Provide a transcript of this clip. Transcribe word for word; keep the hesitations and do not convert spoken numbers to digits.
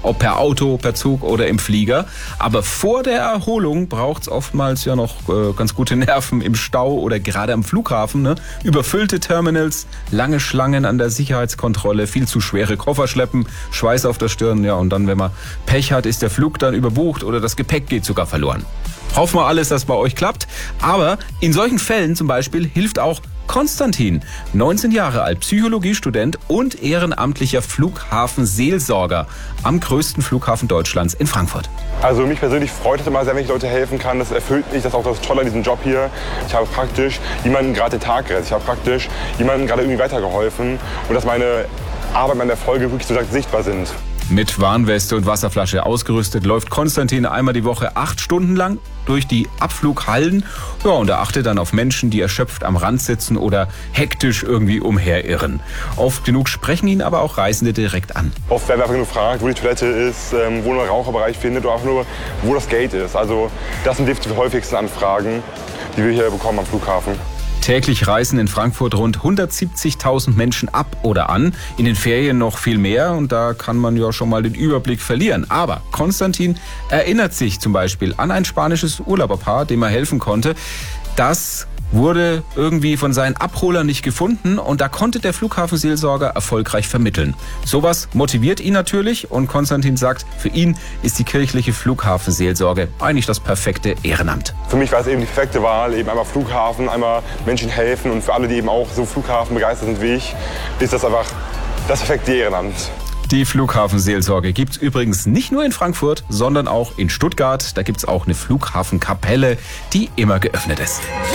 ob per Auto, per Zug oder im Flieger. Aber vor der Erholung braucht es oftmals ja noch äh, ganz gute Nerven im Stau oder gerade am Flughafen. Ne? Überfüllte Terminals, lange Schlangen an der Sicherheitskontrolle, viel zu schwere Koffer schleppen, Schweiß auf der Stirn. Ja, und dann, wenn man Pech hat, ist der Flug dann überbucht oder das Gepäck geht sogar verloren. Hoffen wir alles, dass bei euch klappt. Aber in solchen Fällen zum Beispiel hilft auch Konstantin, neunzehn Jahre alt, Psychologiestudent und ehrenamtlicher Flughafenseelsorger am größten Flughafen Deutschlands in Frankfurt. Also mich persönlich freut es immer sehr, wenn ich Leute helfen kann. Das erfüllt mich, das ist auch das Tolle an diesem Job hier. Ich habe praktisch jemanden gerade den Tag gerettet. Ich habe praktisch jemandem gerade irgendwie weitergeholfen und dass meine Arbeit, meine Erfolge wirklich so sichtbar sind. Mit Warnweste und Wasserflasche ausgerüstet läuft Konstantin einmal die Woche acht Stunden lang durch die Abflughallen. Ja, und er achtet dann auf Menschen, die erschöpft am Rand sitzen oder hektisch irgendwie umherirren. Oft genug sprechen ihn aber auch Reisende direkt an. Oft werden wir einfach nur gefragt, wo die Toilette ist, wo man einen Raucherbereich findet oder auch nur, wo das Gate ist. Also das sind die häufigsten Anfragen, die wir hier bekommen am Flughafen. Täglich reisen in Frankfurt rund hundertsiebzigtausend Menschen ab oder an. In den Ferien noch viel mehr und da kann man ja schon mal den Überblick verlieren. Aber Konstantin erinnert sich zum Beispiel an ein spanisches Urlauberpaar, dem er helfen konnte. Das wurde irgendwie von seinen Abholern nicht gefunden und da konnte der Flughafenseelsorger erfolgreich vermitteln. Sowas motiviert ihn natürlich und Konstantin sagt, für ihn ist die kirchliche Flughafenseelsorge eigentlich das perfekte Ehrenamt. Für mich war es eben die perfekte Wahl, eben einmal Flughafen, einmal Menschen helfen und für alle, die eben auch so Flughafen begeistert sind wie ich, ist das einfach das perfekte Ehrenamt. Die Flughafenseelsorge gibt's übrigens nicht nur in Frankfurt, sondern auch in Stuttgart. Da gibt's auch eine Flughafenkapelle, die immer geöffnet ist.